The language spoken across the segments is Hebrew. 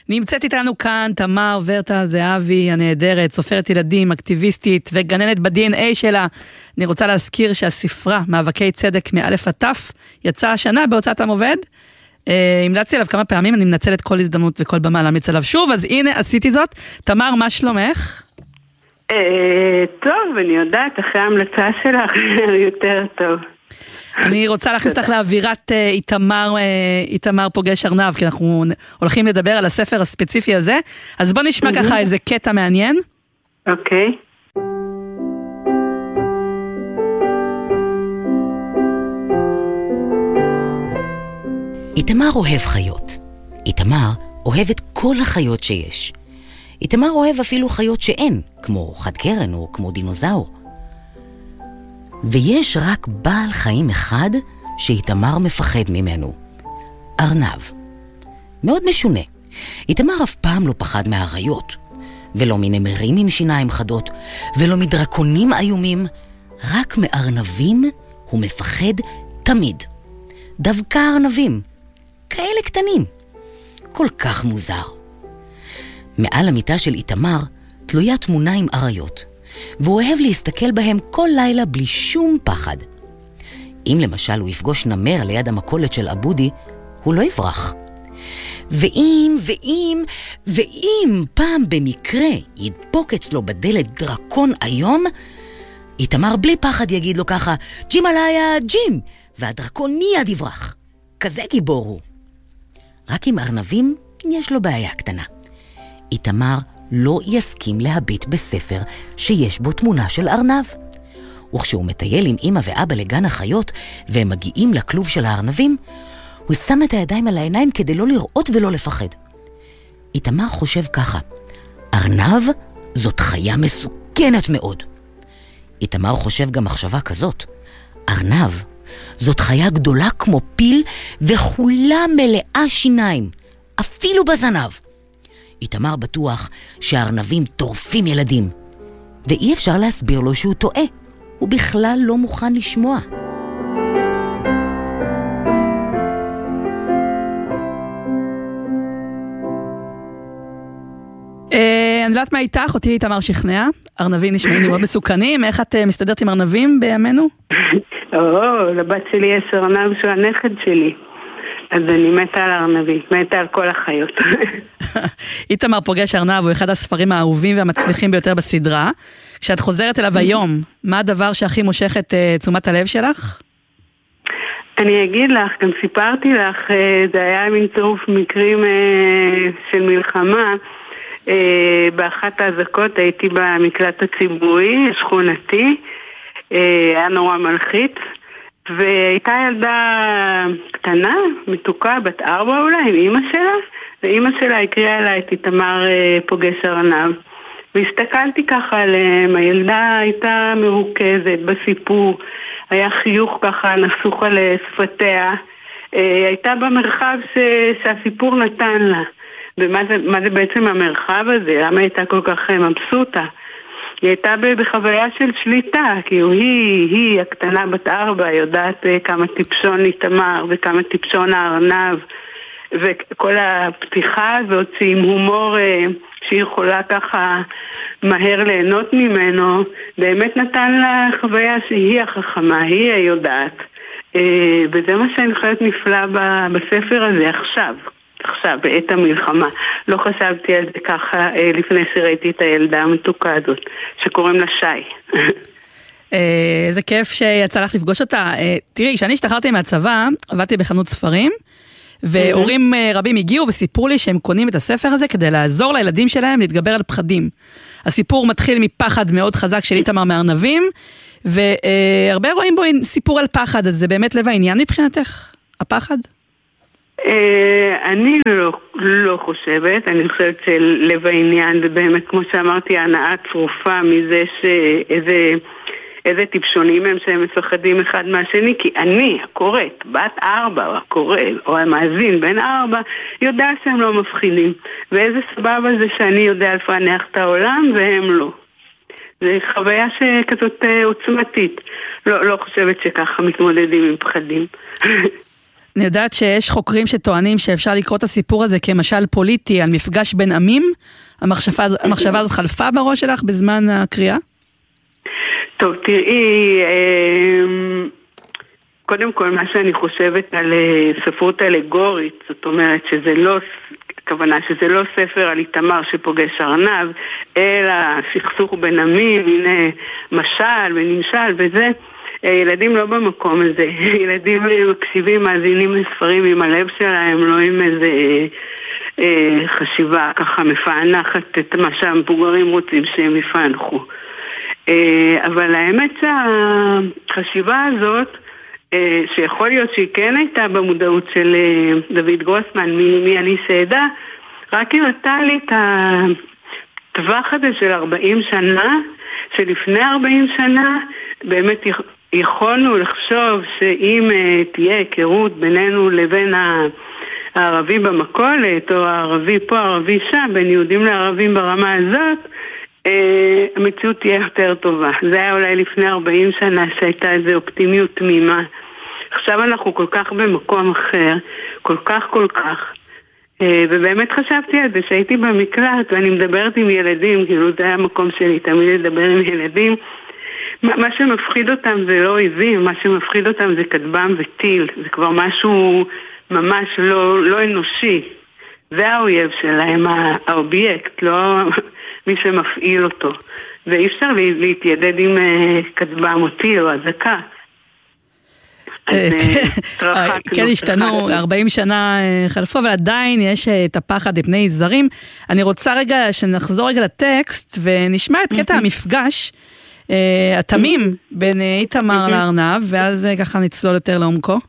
נמצאת איתנו כאן תמר ורטה זהבי הנהדרת, סופרת ילדים, אקטיביסטית וגננת ב-DNA שלה. אני רוצה להזכיר שהספרה מאבקי צדק מאלף עד תף יצאה השנה בהוצאת עם עובד. המלצתי עליו כמה פעמים, אני מנצלת כל הזדמנות וכל במה להמליץ עליו שוב, אז הנה עשיתי זאת. תמר, מה שלומך? טוב, אני יודעת, אחרי ההמלצה שלך יותר טוב. אני רוצה להכניס לך לאווירת איתמר פוגש ארנב, כי אנחנו הולכים לדבר על הספר הספציפי הזה, אז בוא נשמע ככה איזה קטע מעניין. אוקיי. איתמר אוהב חיות. איתמר אוהב את כל החיות שיש. איתמר אוהב אפילו חיות שאין, כמו חד קרן או כמו דינוזאור. ויש רק בעל חיים אחד שאיתמר מפחד ממנו. ארנב. מאוד משונה. איתמר אף פעם לא פחד מהאריות, ולא מנמרים עם שיניים חדות, ולא מדרקונים איומים. רק מארנבים הוא מפחד תמיד. דווקא ארנבים. כאלה קטנים. כל כך מוזר. מעל המיטה של איתמר תלויה תמונה עם אריות, והוא אוהב להסתכל בהם כל לילה בלי שום פחד. אם למשל הוא יפגוש נמר ליד המקולת של אבודי, הוא לא יברח. ואם פעם במקרה ידפוק אצלו בדלת דרקון היום, איתמר בלי פחד יגיד לו ככה, ג'ים עליה ג'ים, והדרקון מיד יברח. כזה גיבור הוא. רק עם ארנבים יש לו בעיה קטנה. איתמר לא יסכים להביט בספר שיש בו תמונה של ארנב. וכשהוא מטייל עם אמא ואבא לגן החיות והם מגיעים לכלוב של הארנבים, הוא שם את הידיים על העיניים כדי לא לראות ולא לפחד. איתמר חושב ככה, ארנב זאת חיה מסוכנת מאוד. איתמר חושב גם מחשבה כזאת, ארנב זאת חיה גדולה כמו פיל וכולה מלאה שיניים, אפילו בזנב. איתמר בטוח שהארנבים טורפים ילדים, ואי אפשר להסביר לו שהוא טועה. הוא בכלל לא מוכן לשמוע. אני יודעת מה איתך, אותי איתמר שכנע. ארנבים נשמעים לי מאוד מסוכנים. איך את מסתדרת עם ארנבים בימינו? לבת שלי יש ארנב שהוא הנכד שלי. אז אני מתה על ארנבים, מתה על כל החיות. איתמר פוגש ארנב הוא אחד הספרים האהובים והמצליחים ביותר בסדרה. כשאת חוזרת אליו היום, מה הדבר שהכי מושך את תשומת הלב שלך? אני אגיד לך, גם סיפרתי לך, זה היה מין צירוף מקרים של מלחמה. באחת ההזקות הייתי במקלט הציבורי, השכונתי, היה נורא מלחיץ. והייתה ילדה קטנה, מתוקה, בת 4 אולי, עם אמא שלה, ואמא שלה הקריאה לה את איתמר פוגש ארנב. והסתכלתי ככה עליהם, הילדה הייתה מרוכזת בסיפור, היה חיוך ככה נסוך על שפתיה, הייתה במרחב שהסיפור נתן לה. ומה זה בעצם המרחב הזה? למה הייתה כל כך מבסוטה? היא הייתה בחוויה של שליטה, כאילו היא הקטנה בת 4, יודעת כמה טיפשון איתמר וכמה טיפשון הארנב, וכל הפתיחה הזאת עם הומור שהיא יכולה ככה מהר ליהנות ממנו, באמת נתן לה חוויה שהיא החכמה, היא היודעת. וזה מה שאני חושבת נפלא בספר הזה עכשיו, בעת המלחמה. לא חשבתי על זה ככה לפני שראיתי את הילדה המתוקה הזאת, שקוראים לה שי. איזה כיף שיצא לך לפגוש אותה. תראי, כשאני השתחררתי מהצבא, עבדתי בחנות ספרים, והורים רבים הגיעו וסיפרו לי שהם קונים את הספר הזה כדי לעזור לילדים שלהם להתגבר על פחדים. הסיפור מתחיל מפחד מאוד חזק של איתמר מארנבים, והרבה רואים בו סיפור על פחד, אז זה באמת לב העניין מבחינתך, הפחד? אני לא חושבת, אני חושבת שלב העניין זה באמת, כמו שאמרתי, הנאה צרופה מזה איזה טיפשונים הם שהם מפחדים אחד מהשני, כי אני, הקוראת, בת 4, הקורא, או המאזין בן 4, יודע שהם לא מבחינים, ואיזה סבבה זה שאני יודע לפענח את העולם והם לא. זה חוויה שכזאת עוצמתית. לא חושבת שככה מתמודדים עם פחדים. אני יודעת שיש חוקרים שטוענים שאפשר לקרוא את הסיפור הזה כמשל פוליטי על מפגש בין עמים. המחשבה הזאת חלפה בראש שלך בזמן הקריאה? טוב, תראי, קודם כל מה שאני חושבת על ספרות אלגורית, זאת אומרת שזה לא, הכוונה שזה לא ספר על איתמר שפוגש ארנב, אלא סכסוך בין עמים, הנה משל ונמשל וזה. ילדים לא במקום הזה, ילדים מקשיבים, מאזינים לספרים עם הלב שלהם, לא עם איזה חשיבה ככה מפענחת את מה שהמבוגרים רוצים שהם יפענחו. אבל האמת שהחשיבה הזאת, שיכול להיות שהיא כן הייתה במודעות של דוד גרוסמן, מי אני שעדה, רק היא נתנה לי את הטווח הזה של 40 שנה, שלפני 40 שנה באמת יכולנו לחשוב שאם תהיה היכרות בינינו לבין הערבי במכולת, או הערבי פה, הערבי שם, בין יהודים לערבים ברמה הזאת, המציאות תהיה יותר טובה. זה היה אולי לפני 40 שנה שהייתה איזו אופטימיות תמימה. עכשיו אנחנו כל כך במקום אחר, כל כך. ובאמת חשבתי על זה שהייתי במקלט ואני מדברת עם ילדים, כאילו זה היה המקום שלי, תמיד לדבר עם ילדים. מה שמפחיד אותם זה לא אויבים, מה שמפחיד אותם זה כטב"ם וטיל. זה כבר משהו ממש לא אנושי. זה האויב שלהם, האובייקט, לא מי שמפעיל אותו. ואי אפשר להתיידד עם כטב"ם או טיל או אזעקה. כן השתנו, 40 שנה חלפו, אבל עדיין יש את הפחד מפני זרים. אני רוצה רגע שנחזור רגע לטקסט ונשמע את קטע המפגש התמים בין איתמר לארנב, ואז ככה נצלול יותר לעומקו.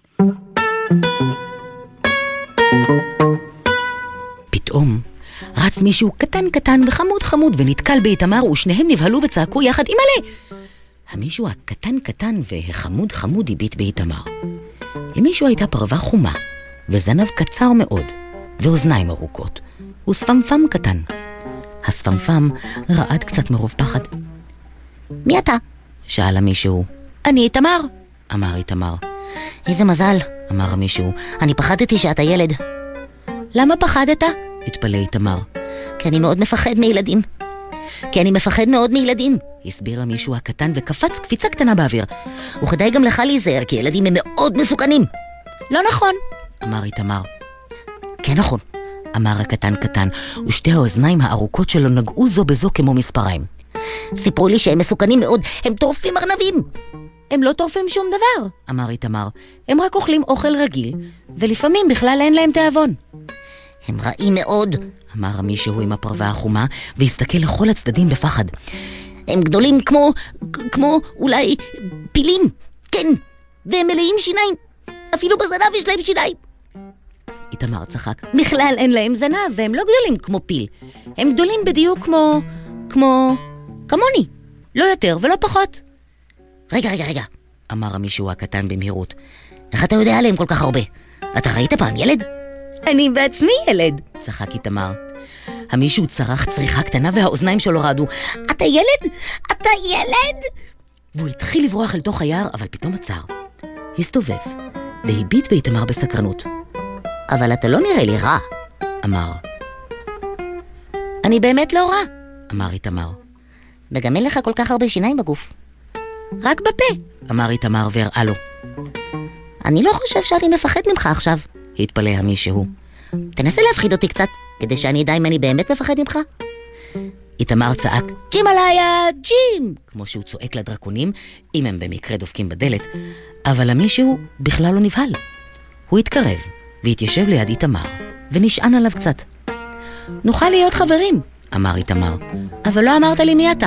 פתאום רץ מישהו קטן וחמוד ונתקל באיתמר, ושניהם נבהלו וצעקו יחד אימא'לה. המישהו הקטן וחמוד הביט באיתמר. למישהו הייתה פרווה חומה וזנב קצר מאוד ואוזניים ארוכות וספמפם קטן. הספמפם רעד קצת מרוב פחד. מי אתה? שאל המישהו. אני איתמר, אמר איתמר. איזה מזל, אמר המישהו, אני פחדתי שאתה ילד. למה פחדת? התפלא איתמר. כי אני מאוד מפחד מילדים. כי אני מפחד מאוד מילדים, הסביר המישהו הקטן וקפץ קפיצה קטנה באוויר. וכדאי גם לך להיזהר, כי ילדים הם מאוד מסוכנים. לא נכון, אמר איתמר. כן נכון, אמר הקטן, ושתי האוזניים הארוכות שלו נגעו זו בזו כמו מספריים. סיפרו לי שהם מסוכנים מאוד, הם טורפים ארנבים. הם לא טורפים שום דבר, אמר איתמר. הם רק אוכלים אוכל רגיל, ולפעמים בכלל אין להם תאבון. הם רעים מאוד, אמר המישהו עם הפרווה החומה, והסתכל לכל הצדדים בפחד. הם גדולים כמו אולי פילים, כן, והם מלאים שיניים. אפילו בזנב יש להם שיניים. איתמר צחק. בכלל אין להם זנב, והם לא גדולים כמו פיל. הם גדולים בדיוק כמוני. לא יותר ולא פחות. רגע, אמר המישהו הקטן במהירות. איך אתה יודע עליהם כל כך הרבה? אתה ראית פעם ילד? אני בעצמי ילד, צחק איתמר. המישהו צרח צריכה קטנה והאוזניים שלו רעדו. אתה ילד? אתה ילד? והוא התחיל לברוח אל תוך היער, אבל פתאום עצר. הסתובב והביט באיתמר בסקרנות. אבל אתה לא נראה לי רע, אמר. אני באמת לא רע, אמר איתמר. וגם אין לך כל כך הרבה שיניים בגוף. רק בפה, אמר איתמר והראה לו. אני לא חושב שאני מפחד ממך עכשיו, התפלא המישהו. תנסה להפחיד אותי קצת, כדי שאני אדע אם אני באמת מפחד ממך. איתמר צעק, ג'ים עליה, ג'ים! כמו שהוא צועק לדרקונים, אם הם במקרה דופקים בדלת. אבל המישהו בכלל לא נבהל. הוא התקרב והתיישב ליד איתמר, ונשען עליו קצת. נוכל להיות חברים, אמר איתמר, אבל לא אמרת לי מי אתה.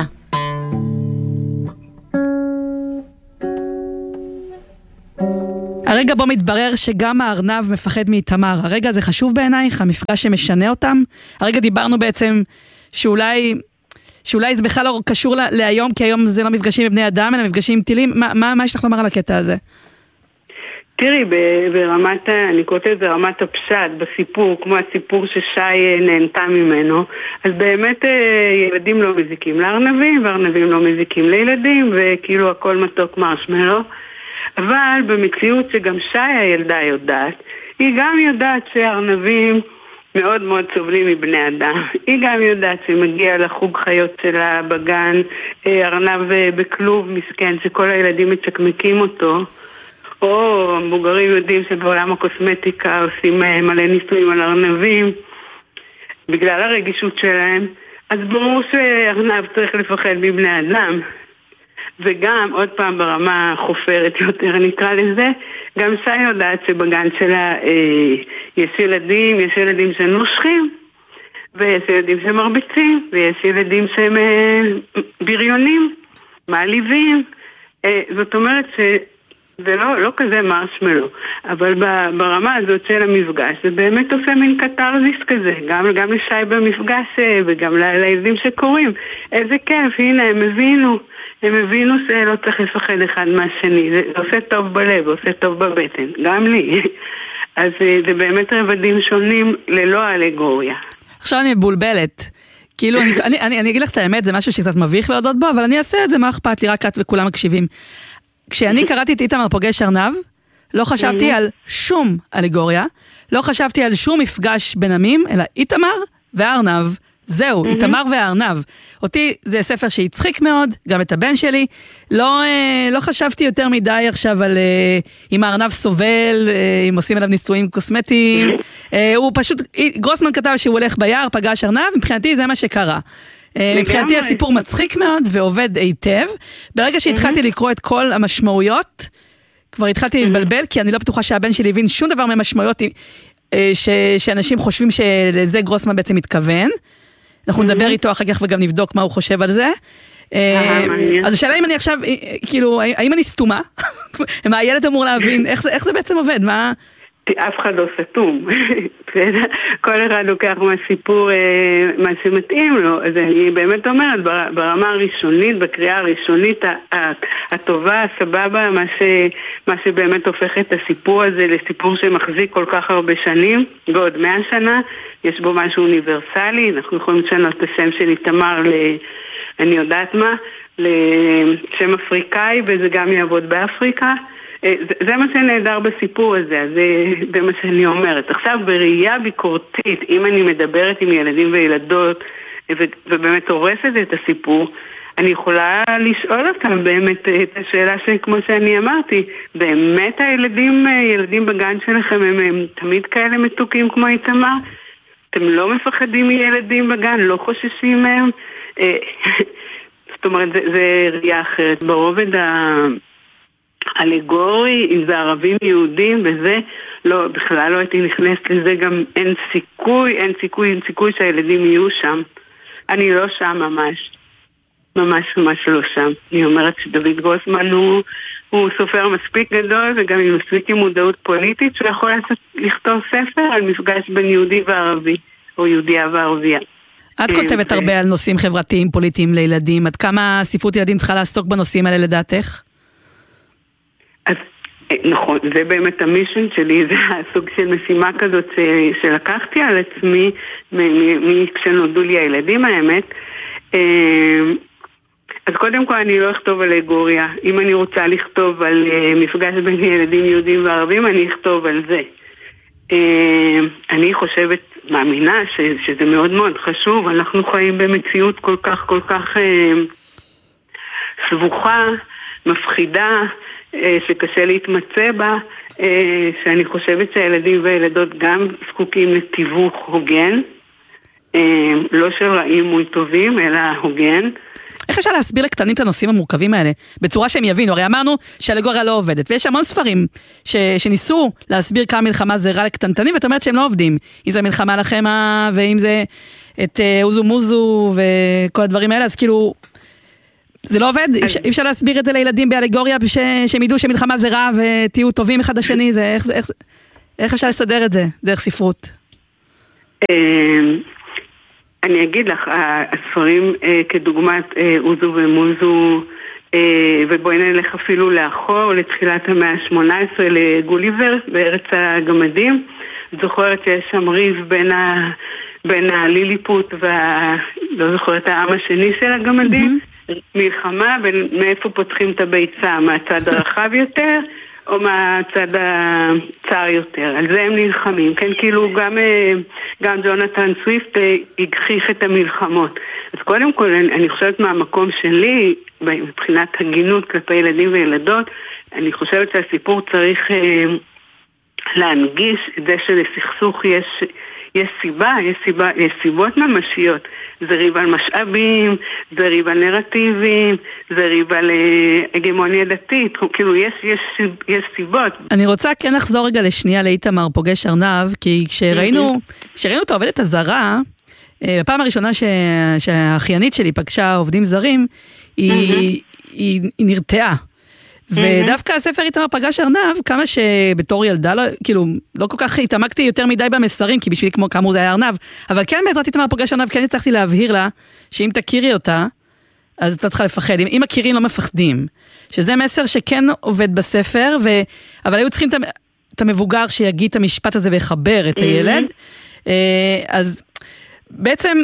הרגע בו מתברר שגם הארנב מפחד מאיתמר. הרגע זה חשוב בעינייך, המפגש שמשנה אותם. הרגע דיברנו בעצם שאולי זה בכלל לא קשור להיום, כי היום זה לא מפגשים בבני אדם, אלא מפגשים עם טילים. מה יש לך לומר על הקטע הזה? תראי, ברמת, אני קוראת את זה רמת הפשט בסיפור, כמו הסיפור ששי נהנתה ממנו, אז באמת ילדים לא מזיקים לארנבים, וארנבים לא מזיקים לילדים, וכאילו הכל מתוק מרשמלו. אבל במציאות שגם שי הילדה יודעת, היא גם יודעת שהארנבים מאוד מאוד סובלים מבני אדם. היא גם יודעת שמגיע לחוג חיות שלה בגן, ארנב בכלוב מסכן, שכל הילדים מצ'קמקים אותו, או מבוגרים יודעים שבעולם הקוסמטיקה עושים מלא ניסויים על ארנבים, בגלל הרגישות שלהם, אז ברור שארנב צריך לפחד מבני אדם. וגם, עוד פעם ברמה חופרת יותר נקרא לזה, גם שי יודעת שבגן שלה יש ילדים שנושכים, ויש ילדים שמרביצים, ויש ילדים שהם בריונים, מעליבים. זאת אומרת זה לא כזה מרשמלו, אבל ברמה הזאת של המפגש זה באמת עושה מין קטרזיס כזה, גם לשי במפגש וגם לילדים שקוראים. איזה כיף, הנה הם הבינו שלא צריך לפחד אחד מהשני, זה עושה טוב בלב, עושה טוב בבטן, גם לי. אז זה באמת רבדים שונים ללא אלגוריה. עכשיו אני מבולבלת. כאילו, אני אגיד לך את האמת, זה משהו שקצת מביך להודות בו, אבל אני אעשה את זה, מה אכפת לי, רק את וכולם מקשיבים. כשאני קראתי את איתמר פוגש ארנב, לא חשבתי על שום אלגוריה, לא חשבתי על שום מפגש בין עמים, אלא איתמר והארנב. זהו, איתמר והארנב. אותי זה ספר שהצחיק מאוד, גם את הבן שלי. לא חשבתי יותר מדי עכשיו על אם הארנב סובל, אם עושים עליו ניסויים קוסמטיים. הוא פשוט, גרוסמן כתב שהוא הולך ביער, פגש ארנב, מבחינתי זה מה שקרה. מבחינתי הסיפור מצחיק מאוד ועובד היטב. ברגע שהתחלתי לקרוא את כל המשמעויות, כבר התחלתי להתבלבל, כי אני לא בטוחה שהבן שלי הבין שום דבר מהמשמעויות שאנשים חושבים שלזה גרוסמן בעצם מתכוון. אנחנו נדבר איתו אחר כך וגם נבדוק מה הוא חושב על זה. אז השאלה אם אני עכשיו, כאילו, האם אני סתומה? מה הילד אמור להבין? איך זה בעצם עובד? מה... אף אחד לא סתום. כל אחד לוקח מהסיפור מה שמתאים לו. אז אני באמת אומרת, ברמה הראשונית, בקריאה הראשונית הטובה, הסבבה, מה שבאמת הופך את הסיפור הזה לסיפור שמחזיק כל כך הרבה שנים, ועוד 100 שנה, יש בו משהו אוניברסלי. אנחנו יכולים לשנות את השם של איתמר אני יודעת מה, לשם אפריקאי, וזה גם יעבוד באפריקה. זה מה שנהדר בסיפור הזה, זה מה שאני אומרת. עכשיו בראייה ביקורתית, אם אני מדברת עם ילדים וילדות ובאמת הורסת את הסיפור, אני יכולה לשאול אותם באמת את השאלה שכמו שאני אמרתי, באמת ילדים בגן שלכם הם תמיד כאלה מתוקים כמו איתמר? אתם לא מפחדים מילדים בגן, לא חוששים מהם? זאת אומרת, זה ראייה אחרת. ברובד אלגורי, אם זה ערבים יהודים, וזה לא, בכלל לא הייתי נכנסת לזה, גם אין סיכוי שהילדים יהיו שם. אני לא שם ממש לא שם. אני אומרת שדוד גרוסמן הוא סופר מספיק גדול, וגם עם מספיק עם מודעות פוליטית, שהוא יכול לכתוב ספר על מפגש בין יהודי וערבי, או יהודיה וערבייה. את כותבת הרבה על נושאים חברתיים, פוליטיים לילדים. עד כמה ספרות ילדים צריכה לעסוק בנושאים האלה לדעתך? אז נכון, זה באמת המישן שלי, זה הסוג של משימה כזאת שלקחתי על עצמי כשנולדו לי הילדים, האמת. אז קודם כל אני לא אכתוב על אלגוריה. אם אני רוצה לכתוב על מפגש בין ילדים יהודים וערבים, אני אכתוב על זה. אני חושבת, מאמינה שזה מאוד מאוד חשוב. אנחנו חיים במציאות כל כך סבוכה, מפחידה, שקשה להתמצא בה, שאני חושבת שהילדים והילדות גם זקוקים לתיווך הוגן, לא של רעים מול טובים, אלא הוגן. איך אפשר להסביר לקטנים את הנושאים המורכבים האלה, בצורה שהם יבינו? הרי אמרנו שהאלגוריה לא עובדת, ויש המון ספרים שניסו להסביר כמה מלחמה זה רע לקטנטנים, ואת אומרת שהם לא עובדים. אם זה מלחמה לחמה, ואם זה את אוזו מוזו, וכל הדברים האלה, אז כאילו... זה לא עובד? אי אפשר להסביר את זה לילדים באלגוריה שהם ידעו שמלחמה זה רע ותהיו טובים אחד לשני? איך אפשר לסדר את זה דרך ספרות? אני אגיד לך, הספרים כדוגמת אוזו ומוזו, ובואי נלך אפילו לאחור, לתחילת המאה ה-18 לגוליבר בארץ הגמדים. זוכרת שיש שם ריב בין הליליפוט לא זוכרת העם השני של הגמדים, מלחמה בין מאיפה פותחים את הביצה, מהצד הרחב יותר או מהצד הצער יותר. על זה הם נלחמים, כן? כאילו גם ג'ונתן סוויפט הגחיך את המלחמות. אז קודם כל, אני חושבת מהמקום שלי, מבחינת הגינות כלפי ילדים וילדות, אני חושבת שהסיפור צריך להנגיש את זה שלסכסוך יש סיבות ממשיות. זה ריב על משאבים, זה ריב על נרטיבים, זה ריב על הגמוניה דתית, כאילו יש סיבות. אני רוצה כן לחזור רגע לשנייה לאיתמר פוגש ארנב, כי כשראינו את העובדת הזרה, בפעם הראשונה שהאחיינית שלי פגשה עובדים זרים, היא נרתעה. ודווקא הספר איתמר פגש ארנב, כמה שבתור ילדה, כאילו, לא כל כך התעמקתי יותר מדי במסרים, כי בשבילי כאמור זה היה ארנב, אבל כן בעזרת איתמר פגש ארנב, כן הצלחתי להבהיר לה, שאם תכירי אותה, אז אתה צריכה לפחד. אם מכירים לא מפחדים. שזה מסר שכן עובד בספר, אבל היו צריכים את המבוגר שיגיד את המשפט הזה ויחבר את הילד. אז בעצם,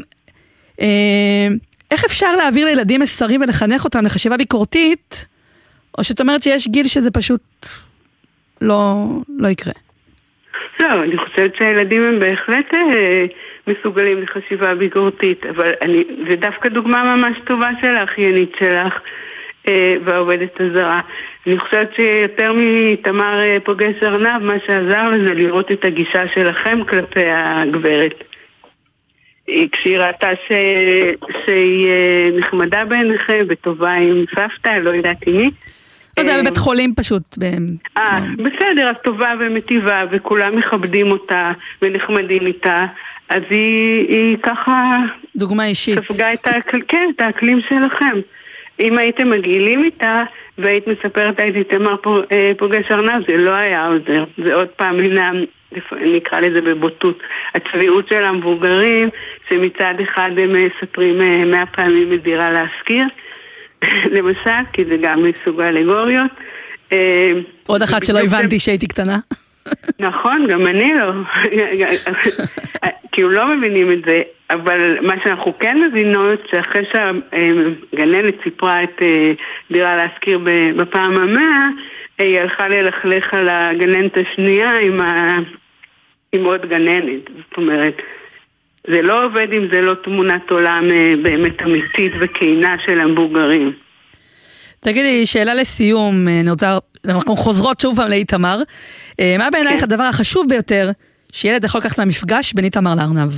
איך אפשר להעביר לילדים מסרים ולחנך אותם לחשיבה ביקורתית, או שאת אומרת שיש גיל שזה פשוט לא יקרה? לא, אני חושבת שהילדים הם בהחלט מסוגלים לחשיבה ביקורתית, אבל זה דווקא דוגמה ממש טובה של האחיינית שלך והעובדת הזרה. אני חושבת שיותר מתמר פוגש ארנב, מה שעזר לזה לראות את הגישה שלכם כלפי הגברת. כשהיא ראתה שהיא נחמדה בעיניכם וטובה עם סבתא, לא ידעתי מי. זה היה בבית חולים פשוט. בסדר, אז טובה ומטיבה, וכולם מכבדים אותה ונחמדים איתה, אז היא ככה... דוגמה אישית. ספגה את האקלים שלכם. אם הייתם מגעילים איתה, והיית מספרת הייתי תמר פוגש ארנב, זה לא היה עוזר. זה עוד פעם, הנה, נקרא לזה בבוטות, הצביעות של המבוגרים, שמצד אחד הם מספרים 100 פעמים מדירה להזכיר, למשל, כי זה גם מסוג האלגוריות. עוד אחת שלא הבנתי שהייתי קטנה. נכון, גם אני לא. כי הוא לא מבינים את זה, אבל מה שאנחנו כן מבינות, שאחרי שהגננת סיפרה את דירה להזכיר בפעם ה100, היא הלכה ללכלך על הגננת השנייה עם עוד גננת. זאת אומרת, זה לא עובד אם זה לא תמונת עולם באמת אמיתית וכינה של המבוגרים. תגידי, שאלה לסיום, אנחנו חוזרות שוב פעם לאיתמר. מה בעינייך הדבר החשוב ביותר שילד יכול לקחת מהמפגש בין איתמר לארנב?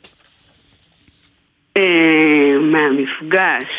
מהמפגש?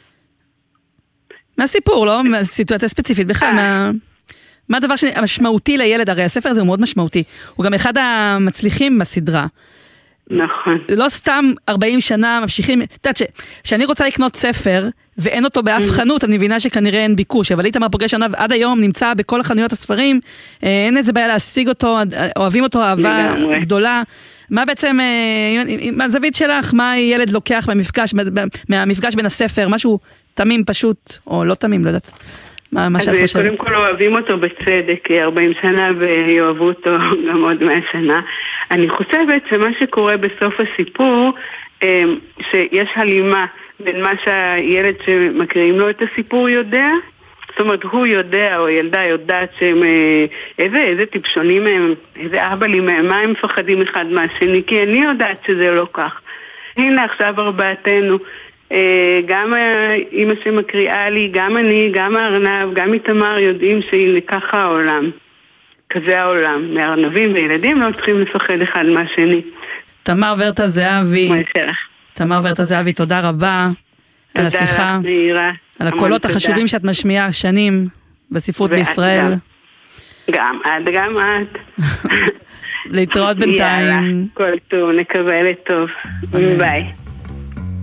מהסיפור, לא? מהסיטואציה ספציפית. בכלל, מה הדבר המשמעותי לילד? הרי הספר הזה הוא מאוד משמעותי. הוא גם אחד המצליחים בסדרה. נכון. לא סתם 40 שנה ממשיכים, את יודעת שאני רוצה לקנות ספר ואין אותו באף חנות, אני מבינה שכנראה אין ביקוש, אבל איתמר פוגש ארנב עד היום נמצא בכל החנויות הספרים, אין איזה בעיה להשיג אותו, אוהבים אותו אהבה גדולה. מה בעצם, מהזווית שלך, מה ילד לוקח מהמפגש בין הספר, משהו תמים פשוט, או לא תמים, לא יודעת. אז קודם כל אוהבים אותו בצדק 40 שנה ויאהבו אותו גם עוד 100 שנה. אני חושבת שמה שקורה בסוף הסיפור, שיש הלימה בין מה שהילד שמקריאים לו את הסיפור יודע, זאת אומרת הוא יודע או ילדה יודעת שהם איזה טיפשונים הם, איזה אהבלים הם, מה הם מפחדים אחד מהשני, כי אני יודעת שזה לא כך. הנה עכשיו ארבעתנו, גם אמא שמקריאה לי, גם אני, גם הארנב, גם איתמר יודעים שהנה ככה העולם. כזה העולם. מארנבים וילדים לא צריכים לפחד אחד מהשני. תמר ורטה זהבי, תודה רבה על השיחה, על הקולות החשובים שאת משמיעה שנים בספרות בישראל. גם את. להתראות בינתיים. כל טוב, נקבל את טוב. ביי.